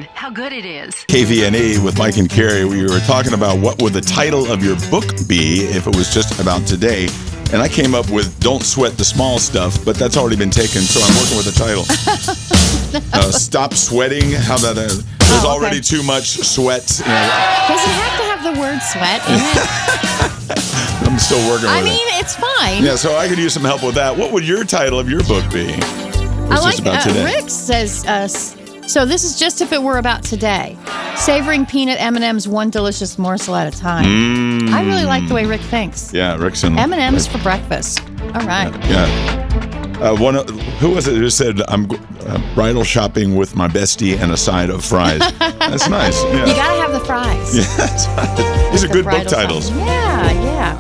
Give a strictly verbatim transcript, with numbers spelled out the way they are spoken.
how good it is. K V N E with Mike and Carrie. We were talking about what would the title of your book be if it was just about today. And I came up with Don't Sweat the Small Stuff, but that's already been taken, so I'm working with the title. uh, Stop Sweating. How about that? There's oh, okay. already too much sweat. You know. Does it have to have the word sweat in it? I'm still working I with mean, it. it's fine. Yeah, so I could use some help with that. What would your title of your book be? I like uh, Rick says, uh, so this is just if it were about today. Savoring peanut M and M's one delicious morsel at a time. Mm. I really like the way Rick thinks. Yeah, Rick's in M and M's for breakfast. All right. Yeah. yeah. Uh, one, who was it who said, I'm uh, bridal shopping with my bestie and a side of fries? That's nice. Yeah. You got to have the fries. Yeah, these are good book titles. Yeah, yeah.